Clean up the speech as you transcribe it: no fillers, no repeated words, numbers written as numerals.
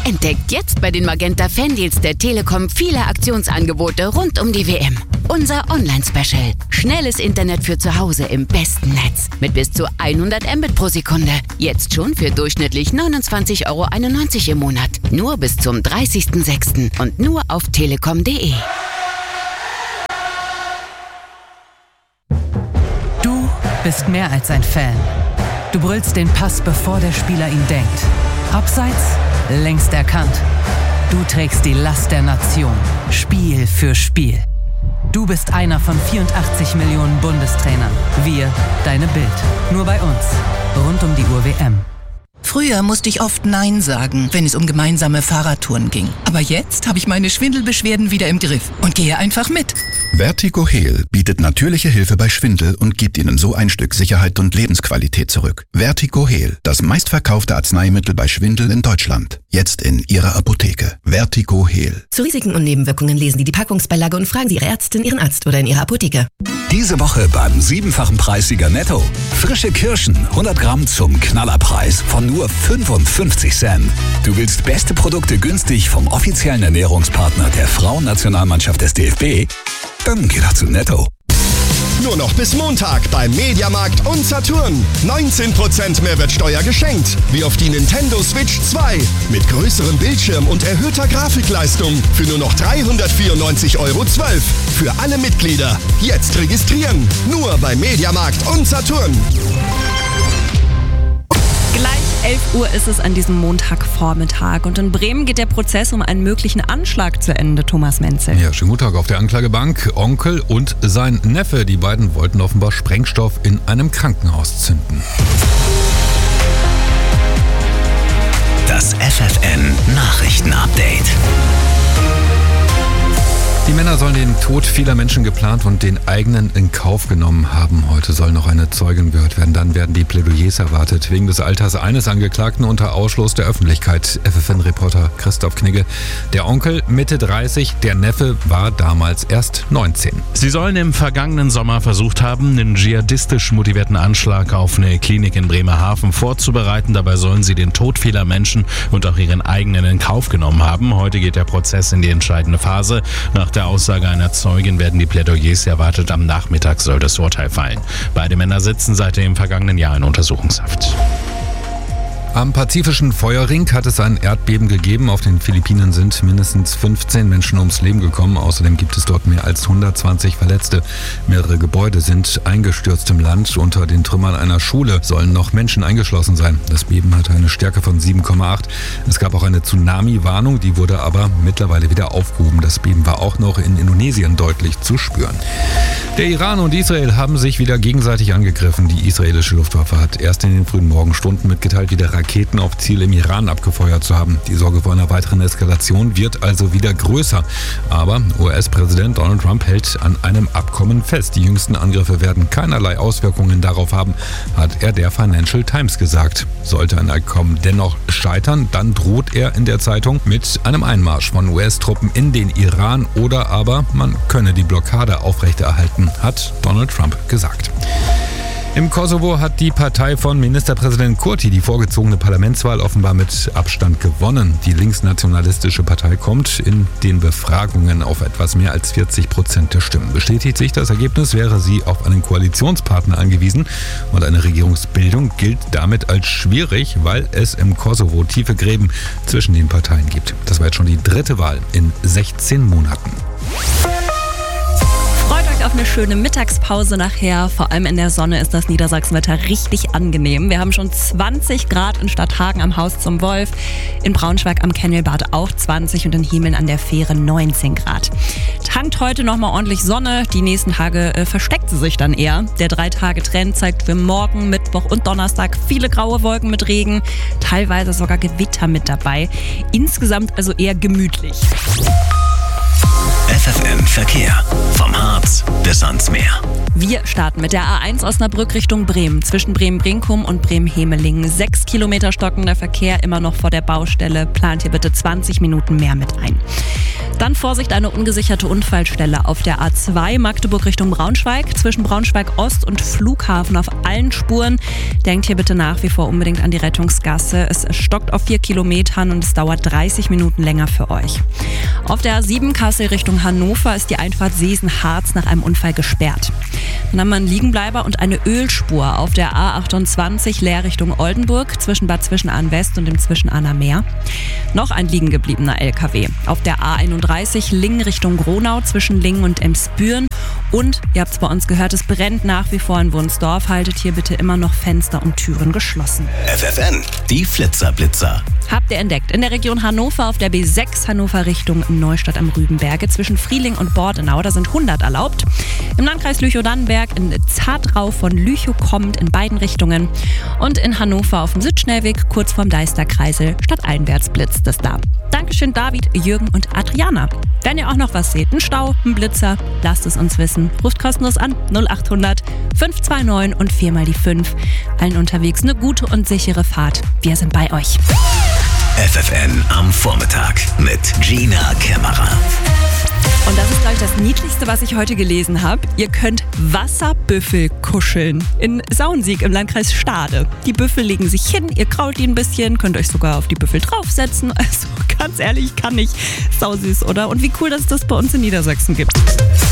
Entdeckt jetzt bei den Magenta Fandeals der Telekom viele Aktionsangebote rund um die WM. Unser Online-Special. Schnelles Internet für zu Hause im besten Netz. Mit bis zu 100 Mbit pro Sekunde. Jetzt schon für durchschnittlich 29,91 € im Monat. Nur bis zum 30.06. und nur auf telekom.de. Du bist mehr als ein Fan. Du brüllst den Pass, bevor der Spieler ihn denkt. Abseits, längst erkannt. Du trägst die Last der Nation. Spiel für Spiel. Du bist einer von 84 Millionen Bundestrainern. Wir, deine Bild. Nur bei uns. Rund um die Uhr WM. Früher musste ich oft Nein sagen, wenn es um gemeinsame Fahrradtouren ging. Aber jetzt habe ich meine Schwindelbeschwerden wieder im Griff und gehe einfach mit. Vertigo Heal bietet natürliche Hilfe bei Schwindel und gibt Ihnen so ein Stück Sicherheit und Lebensqualität zurück. Vertigo Heal, das meistverkaufte Arzneimittel bei Schwindel in Deutschland. Jetzt in Ihrer Apotheke. Vertigo Heal. Zu Risiken und Nebenwirkungen lesen Sie die Packungsbeilage und fragen Sie Ihre Ärztin, Ihren Arzt oder in Ihrer Apotheke. Diese Woche beim 7-fachen Preissieger Netto. Frische Kirschen, 100 Gramm zum Knallerpreis von nur 55 Cent. Du willst beste Produkte günstig vom offiziellen Ernährungspartner der Frauennationalmannschaft des DFB? Dann geh doch zu Netto. Nur noch bis Montag beim Mediamarkt und Saturn. 19% Mehrwertsteuer geschenkt. Wie auf die Nintendo Switch 2. Mit größerem Bildschirm und erhöhter Grafikleistung. Für nur noch 394,12 € Für alle Mitglieder. Jetzt registrieren. Nur beim Mediamarkt und Saturn. Gleich 11 Uhr ist es an diesem Montagvormittag und in Bremen geht der Prozess um einen möglichen Anschlag zu Ende, Thomas Menzel. Ja, schönen guten Tag auf der Anklagebank. Onkel und sein Neffe, die beiden wollten offenbar Sprengstoff in einem Krankenhaus zünden. Das FFN Nachrichtenupdate. Die Männer sollen den Tod vieler Menschen geplant und den eigenen in Kauf genommen haben. Heute soll noch eine Zeugin gehört werden. Dann werden die Plädoyers erwartet. Wegen des Alters eines Angeklagten unter Ausschluss der Öffentlichkeit. FFN-Reporter Christoph Knigge. Der Onkel Mitte 30, der Neffe war damals erst 19. Sie sollen im vergangenen Sommer versucht haben, einen dschihadistisch motivierten Anschlag auf eine Klinik in Bremerhaven vorzubereiten. Dabei sollen sie den Tod vieler Menschen und auch ihren eigenen in Kauf genommen haben. Heute geht der Prozess in die entscheidende Phase. Nach der Aussage einer Zeugin werden die Plädoyers erwartet. Am Nachmittag soll das Urteil fallen. Beide Männer sitzen seit dem vergangenen Jahr in Untersuchungshaft. Am pazifischen Feuerring hat es ein Erdbeben gegeben. Auf den Philippinen sind mindestens 15 Menschen ums Leben gekommen. Außerdem gibt es dort mehr als 120 Verletzte. Mehrere Gebäude sind eingestürzt im Land. Unter den Trümmern einer Schule sollen noch Menschen eingeschlossen sein. Das Beben hatte eine Stärke von 7,8. Es gab auch eine Tsunami-Warnung, die wurde aber mittlerweile wieder aufgehoben. Das Beben war auch noch in Indonesien deutlich zu spüren. Der Iran und Israel haben sich wieder gegenseitig angegriffen. Die israelische Luftwaffe hat erst in den frühen Morgenstunden mitgeteilt, wieder Raketen auf Ziel im Iran abgefeuert zu haben. Die Sorge vor einer weiteren Eskalation wird also wieder größer. Aber US-Präsident Donald Trump hält an einem Abkommen fest. Die jüngsten Angriffe werden keinerlei Auswirkungen darauf haben, hat er der Financial Times gesagt. Sollte ein Abkommen dennoch scheitern, dann droht er in der Zeitung mit einem Einmarsch von US-Truppen in den Iran oder aber man könne die Blockade aufrechterhalten, hat Donald Trump gesagt. Im Kosovo hat die Partei von Ministerpräsident Kurti die vorgezogene Parlamentswahl offenbar mit Abstand gewonnen. Die linksnationalistische Partei kommt in den Befragungen auf etwas mehr als 40% der Stimmen. Bestätigt sich das Ergebnis, wäre sie auf einen Koalitionspartner angewiesen und eine Regierungsbildung gilt damit als schwierig, weil es im Kosovo tiefe Gräben zwischen den Parteien gibt. Das war jetzt schon die dritte Wahl in 16 Monaten. Freut euch auf eine schöne Mittagspause nachher. Vor allem in der Sonne ist das Niedersachsenwetter richtig angenehm. Wir haben schon 20 Grad in Stadthagen am Haus zum Wolf, in Braunschweig am Kennelbad auch 20 und in Hiemeln an der Fähre 19 Grad. Tankt heute nochmal ordentlich Sonne. Die nächsten Tage versteckt sie sich dann eher. Der 3-Tage-Trend zeigt für morgen, Mittwoch und Donnerstag viele graue Wolken mit Regen, teilweise sogar Gewitter mit dabei. Insgesamt also eher gemütlich. FFN Verkehr. Vom Harz bis ans Meer. Wir starten mit der A1 Osnabrück Richtung Bremen. Zwischen Bremen-Brinkum und Bremen-Hemelingen. 6 Kilometer stockender Verkehr immer noch vor der Baustelle. Plant hier bitte 20 Minuten mehr mit ein. Dann Vorsicht, eine ungesicherte Unfallstelle auf der A2 Magdeburg Richtung Braunschweig. Zwischen Braunschweig Ost und Flughafen auf allen Spuren. Denkt hier bitte nach wie vor unbedingt an die Rettungsgasse. Es stockt auf 4 Kilometern und es dauert 30 Minuten länger für euch. Auf der A7 Kassel Richtung Hannover ist die Einfahrt Seesen-Harz nach einem Unfall gesperrt. Dann haben wir einen Liegenbleiber und eine Ölspur auf der A28 Leer Richtung Oldenburg zwischen Bad Zwischenahn West und dem Zwischenahner Meer. Noch ein liegen gebliebener LKW. Auf der A31 Lingen Richtung Gronau zwischen Lingen und Emsbüren. Und, ihr habt es bei uns gehört, es brennt nach wie vor in Wunsdorf. Haltet hier bitte immer noch Fenster und Türen geschlossen. FFN, die Flitzer-Blitzer. Habt ihr entdeckt. In der Region Hannover auf der B6 Hannover Richtung Neustadt am Rübenberge zwischen Frieling und Bordenau, da sind 100 erlaubt. Im Landkreis Lüchow-Dannenberg in Zartrau von Lüchow kommt in beiden Richtungen. Und in Hannover auf dem Südschnellweg kurz vorm Deisterkreisel stadteinwärts blitzt es da. Dankeschön David, Jürgen und Adriana. Wenn ihr auch noch was seht, einen Stau, einen Blitzer, lasst es uns wissen. Ruft kostenlos an 0800 529 und 4 mal die 5. Allen unterwegs eine gute und sichere Fahrt. Wir sind bei euch. FFN am Vormittag mit Gina Kämmerer. Und das ist, glaube ich, das Niedlichste, was ich heute gelesen habe. Ihr könnt Wasserbüffel kuscheln. In Sauensiek im Landkreis Stade. Die Büffel legen sich hin, ihr krault die ein bisschen, könnt euch sogar auf die Büffel draufsetzen. Also ganz ehrlich, kann ich. Sausüß, oder? Und wie cool, dass es das bei uns in Niedersachsen gibt.